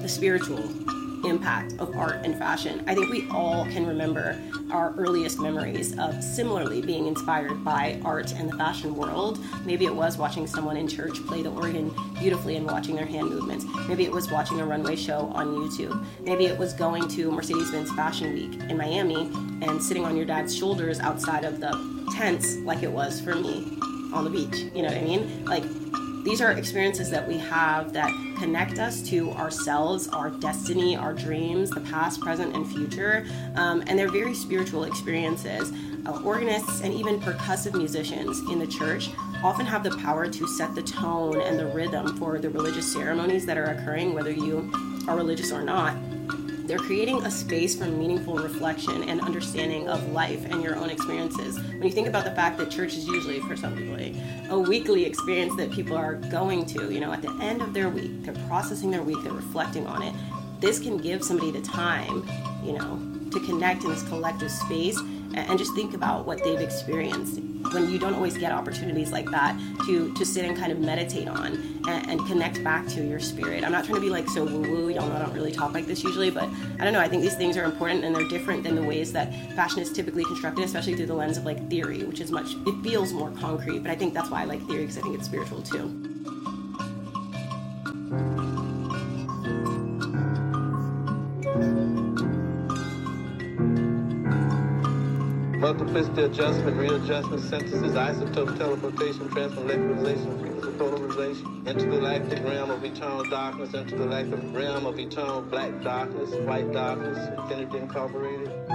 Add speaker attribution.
Speaker 1: the spiritual impact of art and fashion. I think we all can remember our earliest memories of similarly being inspired by art and the fashion world. Maybe it was watching someone in church play the organ beautifully and watching their hand movements. Maybe it was watching a runway show on YouTube. Maybe it was going to Mercedes-Benz Fashion Week in Miami and sitting on your dad's shoulders outside of the tents like it was for me on the beach. You know what I mean? Like, these are experiences that we have that connect us to ourselves, our destiny, our dreams, the past, present, and future. And they're very spiritual experiences. Organists and even percussive musicians in the church often have the power to set the tone and the rhythm for the religious ceremonies that are occurring, whether you are religious or not. They're creating a space for meaningful reflection and understanding of life and your own experiences. When you think about the fact that church is usually, for some people, a weekly experience that people are going to, at the end of their week, they're processing their week, they're reflecting on it. This can give somebody the time, to connect in this collective space and just think about what they've experienced when you don't always get opportunities like that to sit and kind of meditate on and connect back to your spirit. I'm not trying to be so woo-woo, y'all know I don't really talk like this usually, but I don't know, I think these things are important and they're different than the ways that fashion is typically constructed, especially through the lens of theory, which is it feels more concrete, but I think that's why I like theory, because I think it's spiritual too.
Speaker 2: Multiplicity adjustment, readjustment, synthesis, isotope teleportation, transmolecularization, frequency polarization, intergalactic realm of eternal darkness, intergalactic realm of eternal black darkness, white darkness, infinity incorporated.